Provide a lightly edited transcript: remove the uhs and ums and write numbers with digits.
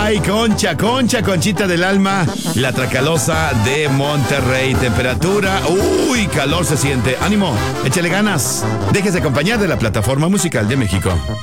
Ay, Conchita del alma, la Tracalosa de Monterrey. Temperatura, uy, calor se siente. Ánimo, échale ganas. Déjese acompañar de la Plataforma Musical de México.